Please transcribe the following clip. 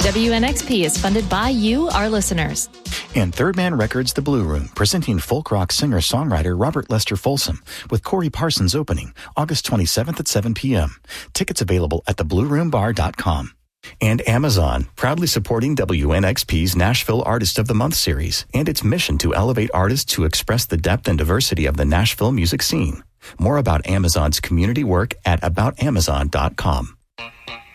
WNXP is funded by you, our listeners. And Third Man Records The Blue Room, presenting folk rock singer-songwriter Robert Lester Folsom with Corey Parsons opening August 27th at 7 p.m. Tickets available at theblueroombar.com. And Amazon, proudly supporting WNXP's Nashville Artist of the Month series and its mission to elevate artists who express the depth and diversity of the Nashville music scene. More about Amazon's community work at aboutamazon.com.